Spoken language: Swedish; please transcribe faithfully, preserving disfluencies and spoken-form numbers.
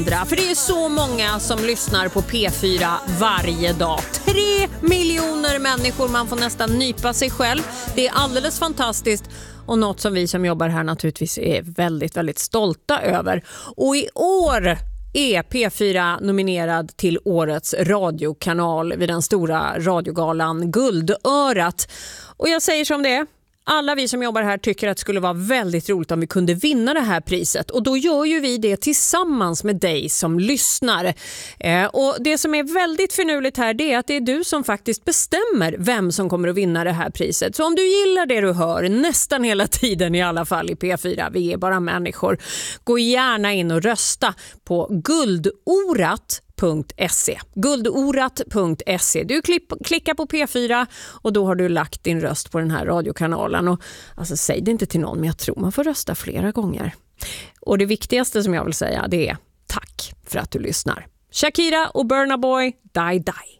För det är så många som lyssnar på P fyra varje dag. Tre miljoner människor, man får nästan nypa sig själv. Det är alldeles fantastiskt och något som vi som jobbar här naturligtvis är väldigt, väldigt stolta över. Och i år är P fyra nominerad till årets radiokanal vid den stora radiogalan Guldörat. Och jag säger som det är. Alla vi som jobbar här tycker att det skulle vara väldigt roligt om vi kunde vinna det här priset. Och då gör ju vi det tillsammans med dig som lyssnar. Eh, och det som är väldigt förnuligt här, det är att det är du som faktiskt bestämmer vem som kommer att vinna det här priset. Så om du gillar det du hör, nästan hela tiden i alla fall i P fyra, vi är bara människor, gå gärna in och rösta på guldorat punkt se. guldorat punkt se. Du klipp, klickar på P fyra och då har du lagt din röst på den här radiokanalen. Och, alltså, säg det inte till någon, men jag tror man får rösta flera gånger. Och det viktigaste som jag vill säga, det är tack för att du lyssnar. Shakira och Burna Boy, Die Die.